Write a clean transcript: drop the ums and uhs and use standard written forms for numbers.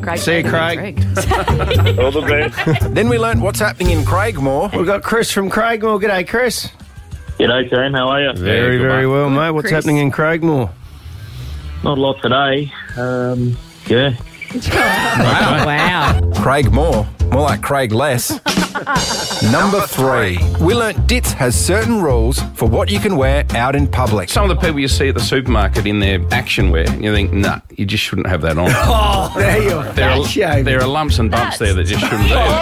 Craig. See you, Craig. All the best. Then we learnt what's happening in Craigmore. We've got Chris from Craigmore. G'day, Chris. G'day, team. How are you? Very, very well, mate. What's Chris. happening in Craigmore? Not a lot today. Yeah. Wow. Craigmore, more like Craig less. Number 3. We learnt Ditz has certain rules for what you can wear out in public. Some of the people you see at the supermarket in their action wear, you think, nah, you just shouldn't have that on. Oh, there you are. There are lumps and bumps there that just shouldn't be.